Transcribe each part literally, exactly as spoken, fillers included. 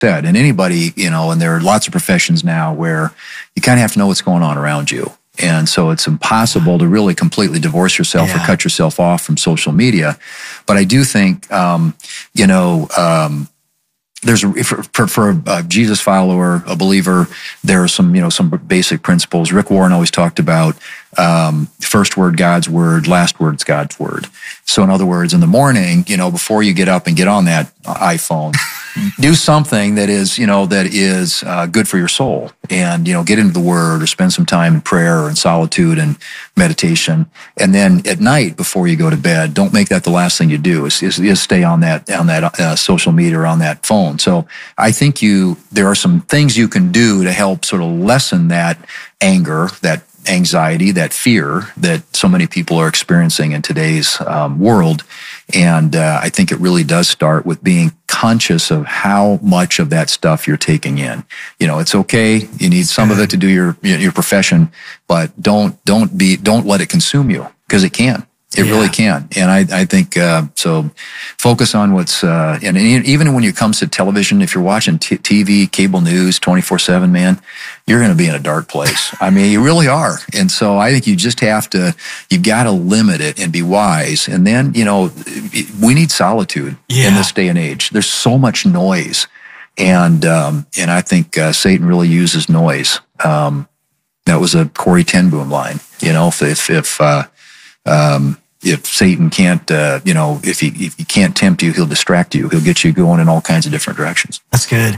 said. And anybody, you know, and there are lots of professions now where you kind of have to know what's going on around you. And so it's impossible to really completely divorce yourself yeah. or cut yourself off from social media. But I do think, um, you know, um, there's a, for, for a Jesus follower, a believer, there are some, you know, some basic principles. Rick Warren always talked about um, first word God's word, last word's God's word. So in other words, in the morning, you know, before you get up and get on that iPhone, do something that is, you know, that is uh, good for your soul, and, you know, get into the Word or spend some time in prayer or in solitude and meditation. And then at night, before you go to bed, don't make that the last thing you do. Is is, is stay on that on that uh, social media or on that phone. So I think you there are some things you can do to help sort of lessen that anger, that anxiety, that fear that so many people are experiencing in today's um, world. And uh, I think it really does start with being conscious of how much of that stuff you're taking in. You know, it's okay. You need some of it to do your your profession, but don't don't be don't let it consume you, because it can. It yeah. really can. And I, I think, uh, so focus on what's, uh, and even when it comes to television, if you're watching t- TV, cable news, twenty-four seven, man, you're going to be in a dark place. I mean, you really are. And so I think you just have to, you've got to limit it and be wise. And then, you know, we need solitude yeah. in this day and age. There's so much noise. And, um, and I think, uh, Satan really uses noise. Um, that was a Corey ten Boom line, you know, if, if, if uh, um, if Satan can't, uh, you know, if he, if he can't tempt you, he'll distract you. He'll get you going in all kinds of different directions. That's good.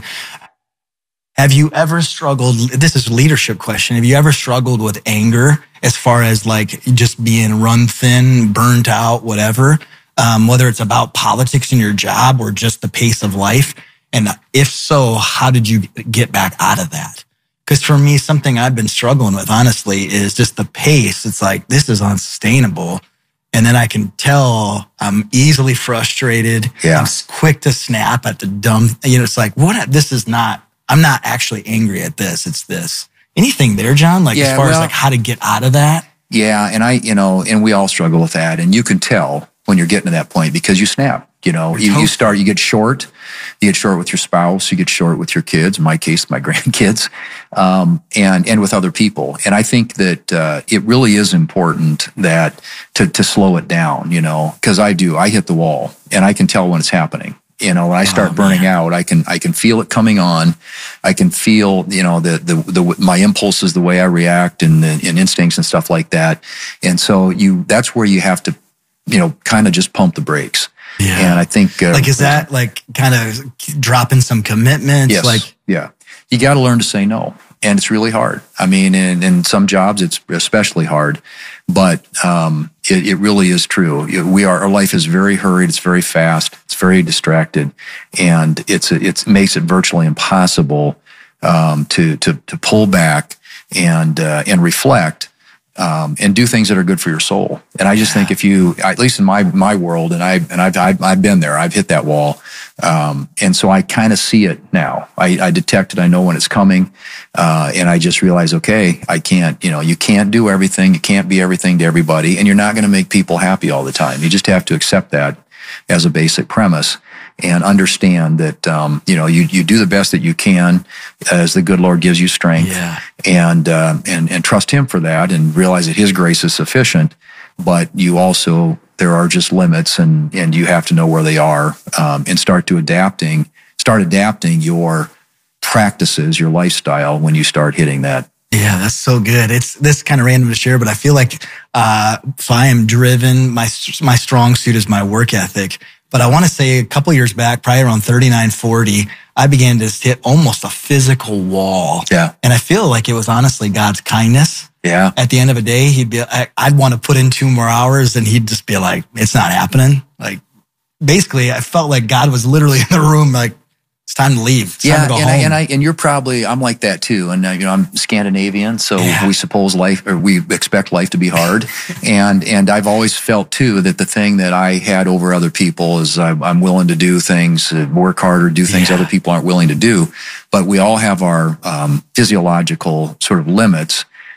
Have you ever struggled, this is a leadership question, have you ever struggled with anger as far as like just being run thin, burnt out, whatever, um, whether it's about politics in your job or just the pace of life? And if so, how did you get back out of that? Because for me, something I've been struggling with, honestly, is just the pace. It's like, this is unsustainable. And then I can tell I'm easily frustrated. Yeah. I'm quick to snap at the dumb, you know, it's like, what, this is not, I'm not actually angry at this. It's this. Anything there, John? Like, yeah, as far well, as like how to get out of that? Yeah. And I, you know, and we all struggle with that. And you can tell when you're getting to that point because you snap. You know, you, you start, you get short, you get short with your spouse, you get short with your kids, in my case, my grandkids, um, and, and with other people. And I think that, uh, it really is important that to, to slow it down, you know, cause I do, I hit the wall and I can tell when it's happening. You know, when I start oh, burning man. out, I can, I can feel it coming on. I can feel, you know, the, the, the, my impulses, the way I react and the and instincts and stuff like that. And so you, that's where you have to, you know, kind of just pump the brakes. Yeah. And I think, uh, like, is that like kind of dropping some commitments? Yes. Like, yeah, you got to learn to say no. And it's really hard. I mean, in, in some jobs, it's especially hard, but, um, it, it really is true. We are, our life is very hurried. It's very fast. It's very distracted, and it's, it makes it virtually impossible, um, to, to, to pull back and, uh, and reflect. Um, and do things that are good for your soul. And I just yeah. think if you, at least in my, my world, and I, and I've, I've, I've been there, I've hit that wall. Um, and so I kind of see it now. I, I detect it. I know when it's coming. Uh, and I just realize, okay, I can't, you know, you can't do everything. You can't be everything to everybody, and you're not going to make people happy all the time. You just have to accept that as a basic premise. And understand that, um, you know, you, you do the best that you can as the good Lord gives you strength, yeah. and, uh, and, and trust Him for that, and realize that His grace is sufficient. But you also, there are just limits, and, and you have to know where they are, um, and start to adapting, start adapting your practices, your lifestyle when you start hitting that. Yeah, that's so good. It's this kind of random to share, but I feel like, uh, if I am driven, my, my strong suit is my work ethic. But I want to say a couple years back, probably around thirty-nine, forty, I began to hit almost a physical wall. Yeah. And I feel like it was honestly God's kindness. Yeah. At the end of a day, he'd be, I, I'd want to put in two more hours and he'd just be like, it's not happening. Like, basically, I felt like God was literally in the room, like, it's time to leave. It's yeah, time to go and home. I, and I and you're probably I'm like that too. And uh, you know, I'm Scandinavian, so yeah. we suppose life, or we expect life to be hard. and and I've always felt too that the thing that I had over other people is I'm, I'm willing to do things, uh, work harder, do things yeah. other people aren't willing to do. But we all have our um, physiological sort of limits.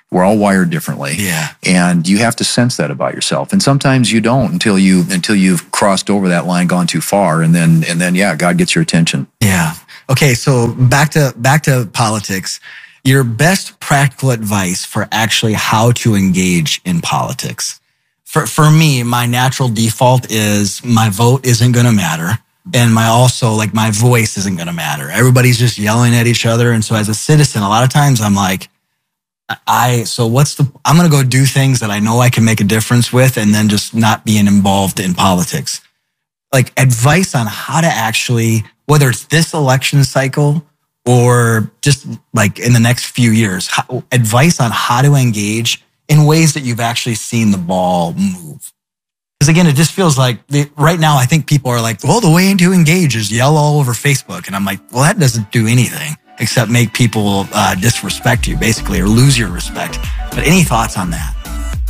We're all wired differently. Yeah. And you have to sense that about yourself. And sometimes you don't until you until you've crossed over that line, gone too far, and then and then yeah, God gets your attention. Yeah. Okay, so back to back to politics. Your best practical advice for actually how to engage in politics. For for me, my natural default is my vote isn't going to matter. And my also like my voice isn't going to matter. Everybody's just yelling at each other. And so as a citizen, a lot of times I'm like, I, so what's the, I'm going to go do things that I know I can make a difference with and then just not being involved in politics. Like advice on how to actually, whether it's this election cycle or just like in the next few years, how, advice on how to engage in ways that you've actually seen the ball move. Because again, it just feels like the, right now, I think people are like, well, the way to engage is yell all over Facebook. And I'm like, well, that doesn't do anything except make people uh, disrespect you, basically, or lose your respect. But any thoughts on that?